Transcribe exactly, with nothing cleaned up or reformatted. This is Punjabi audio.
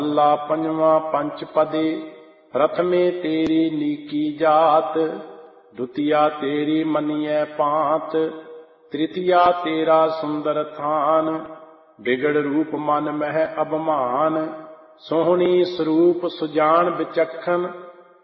ਮਹੱਲਾ ਪੰਜਵਾਂ। ਪੰਚ ਪਦੇ ਪ੍ਰਥਮੇ ਤੇਰੀ ਨੀਕੀ ਜਾਤ, ਦੁਤੀਆ ਤੇਰੀ ਮਨੀਐ ਪਾਤ, ਤ੍ਰਿਤੀਆ ਤੇਰਾ ਸੁੰਦਰ ਥਾਨ, ਬਿਗੜ ਰੂਪ ਮਨ ਮਹਿ ਅਭਮਾਨ, ਸੋਹਣੀ ਸਰੂਪ ਸੁਜਾਨ ਵਿਚਖਣ,